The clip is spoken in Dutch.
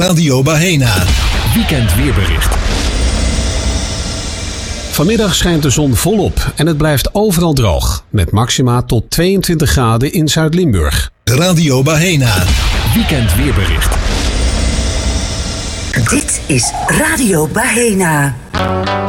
Radio Bahena. Weekend weerbericht. Vanmiddag schijnt de zon volop en het blijft overal droog. Met maxima tot 22 graden in Zuid-Limburg. Radio Bahena. Weekend weerbericht. Dit is Radio Bahena.